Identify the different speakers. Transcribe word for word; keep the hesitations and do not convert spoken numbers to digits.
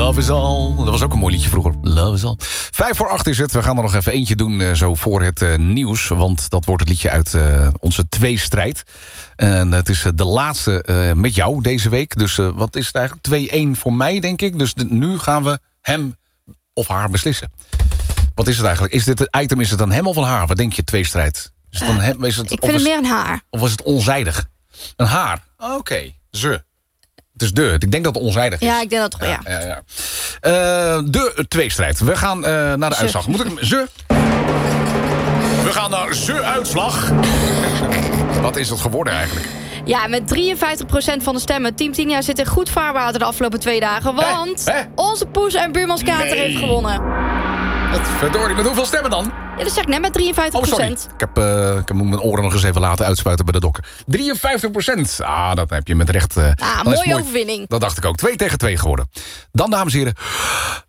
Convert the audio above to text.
Speaker 1: Love is all. Dat was ook een mooi liedje vroeger. Love is all. Vijf voor acht is het. We gaan er nog even eentje doen uh, zo voor het uh, nieuws. Want dat wordt het liedje uit uh, onze tweestrijd. En het is uh, de laatste uh, met jou deze week. Dus uh, wat is het eigenlijk? twee-één voor mij, denk ik. Dus de, nu gaan we hem of haar beslissen. Wat is het eigenlijk? Is dit het item, is het dan hem of een haar? Wat denk je, tweestrijd? Is het dan hem, is het,
Speaker 2: Ik vind het meer een haar.
Speaker 1: Of was het onzijdig? Een haar? Oké, okay. Ze. Het is de. Ik denk dat het onzijdig is.
Speaker 2: Ja, ik denk dat toch, ja.
Speaker 1: ja. ja, ja. Uh, de tweestrijd. We gaan uh, naar de ze. uitslag. Moet ik hem... Ze? We gaan naar ze uitslag. Wat is het geworden eigenlijk?
Speaker 2: Ja, met drieënvijftig procent van de stemmen. Team Tinia zit in goed vaarwater de afgelopen twee dagen. Want
Speaker 1: Hè? Hè?
Speaker 2: onze poes en buurmanskater nee. heeft gewonnen.
Speaker 1: Wat verdorie, met hoeveel stemmen dan?
Speaker 2: Ja, dat zeg ik net, met drieënvijftig procent.
Speaker 1: Oh, sorry. Ik heb, uh, ik heb mijn oren nog eens even laten uitspuiten bij de dokker. drieënvijftig procent. Ah, dat heb je met recht. Uh,
Speaker 2: ah, mooie mooi. overwinning.
Speaker 1: Dat dacht ik ook. Twee tegen twee geworden. Dan, dames en heren...